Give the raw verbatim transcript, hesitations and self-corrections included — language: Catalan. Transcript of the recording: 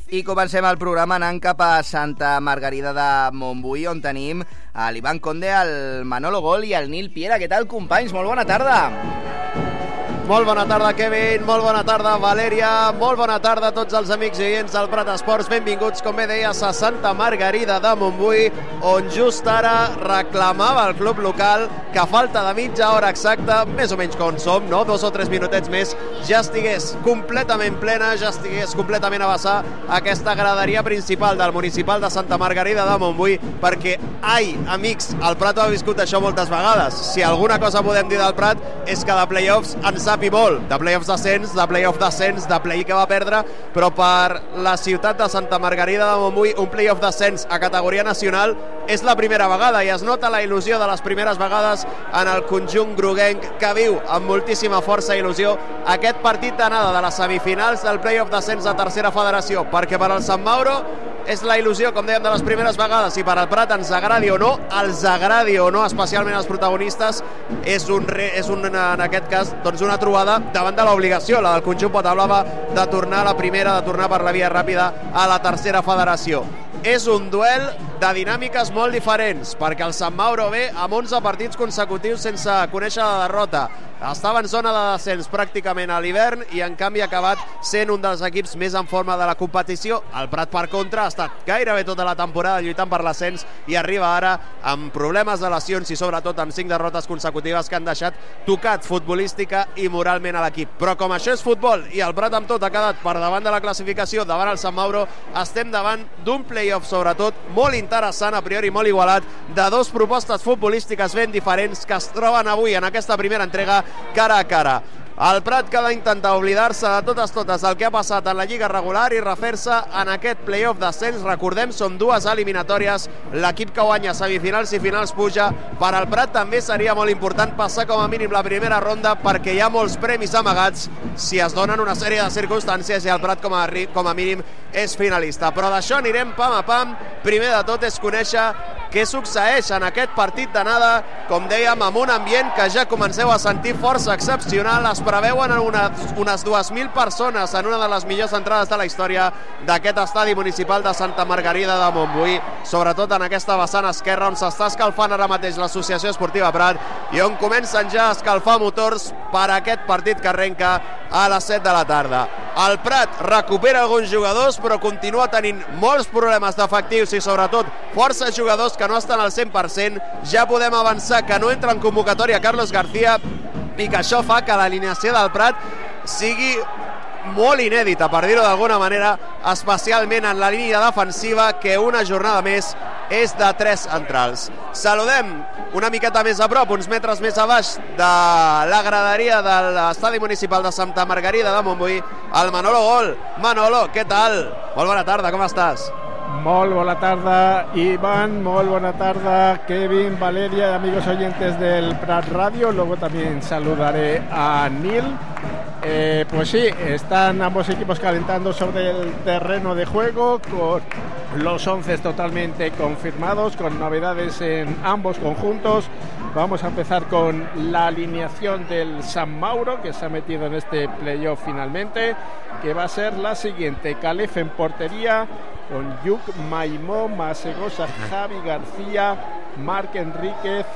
I comencem el programa anant cap a Santa Margarida de Montbui, on tenim a l'Ivan Conde, el Manolo Gol i el Nil Piera. Què tal, companys? Molt bona tarda. Molt bona tarda, Kevin, molt bona tarda, Valèria, molt bona tarda a tots els amics i oients del Prat Esports. Benvinguts, com bé deies, a Santa Margarida de Montbui, on just ara reclamava el club local que a falta de mitja hora exacta, més o menys com som, no? Dos o tres minutets més, ja estigués completament plena, ja estigués completament a vessar aquesta graderia principal del municipal de Santa Margarida de Montbui, perquè, ai, amics, el Prat ha viscut això moltes vegades. Si alguna cosa podem dir del Prat és que de play-offs en sap i molt, de play-offs d'ascens, de play-off d'ascens, de play que va perdre, però per la ciutat de Santa Margarida de Montbui un play-off d'ascens a categoria nacional és la primera vegada i es nota la il·lusió de les primeres vegades en el conjunt groguenc, que viu amb moltíssima força i il·lusió aquest partit d'anada de les semifinals del play-off d'ascens de tercera federació, perquè per al Sant Mauro és la il·lusió, com dèiem, de les primeres vegades, i per al Prat ens agradi o no, els agradi o no, especialment els protagonistes, és, un, és un, en aquest cas doncs una trobada davant de l'obligació, la del conjunt Potablava, de tornar a la primera, de tornar per la via ràpida a la tercera federació. És un duel de dinàmiques molt diferents, perquè el Sant Mauro ve amb onze partits consecutius sense conèixer la derrota. Estava en zona de descens pràcticament a l'hivern i en canvi ha acabat sent un dels equips més en forma de la competició. El Prat, per contra, ha estat gairebé tota la temporada lluitant per l'ascens i arriba ara amb problemes de lesions i sobretot amb cinc derrotes consecutives que han deixat tocat futbolística i moralment a l'equip. Però com això és futbol i el Prat amb tot ha quedat per davant de la classificació, davant el Sant Mauro, estem davant d'un play-off sobretot molt interessant, a priori molt igualat, de dos propostes futbolístiques ben diferents que es troben avui en aquesta primera entrega cara a cara. El Prat que ha d'intentar oblidar-se de totes totes el que ha passat en la Lliga regular i refer-se en aquest play-off d'ascens. Recordem, són dues eliminatòries, l'equip que guanya semifinals i finals puja. Per al Prat també seria molt important passar com a mínim la primera ronda, perquè hi ha molts premis amagats si es donen una sèrie de circumstàncies i el Prat com a, com a mínim és finalista. Però d'això anirem pam a pam. Primer de tot és conèixer què succeeix en aquest partit d'anada, com dèiem, amb un ambient que ja comenceu a sentir força excepcional. Es preveuen unes, unes dues mil persones en una de les millors entrades de la història d'aquest estadi municipal de Santa Margarida de Montbui, sobretot en aquesta vessant esquerra on s'està escalfant ara mateix l'Associació Esportiva Prat i on comencen ja a escalfar motors per a aquest partit que arrenca a les set de la tarda. El Prat recupera alguns jugadors, però continua tenint molts problemes d'efectius i sobretot força jugadors que no estan al cent per cent. Ja podem avançar que no entra en convocatòria Carlos García i que això fa que l'alineació del Prat sigui molt inèdita, per dir-ho d'alguna manera, especialment en la línia defensiva, que una jornada més és de tres centrals. Saludem una miqueta més a prop, uns metres més a baix de la graderia de l'estadi municipal de Santa Margarida de Montbui, el Manolo Gol. Manolo, què tal? Molt bona tarda, com estàs? Molt bona tarda, Iván, molt bona tarda, Kevin, Valeria, amigos oyentes del Prat Radio. Luego también saludaré a Nil. Eh, pues sí, están ambos equipos calentando sobre el terreno de juego, con los once totalmente confirmados, con novedades en ambos conjuntos. Vamos a empezar con la alineación del San Mauro, que se ha metido en este playoff finalmente, que va a ser la siguiente: Calef en portería, con Yuk Maimó, Masegosa, Javi García, Marc Enríquez,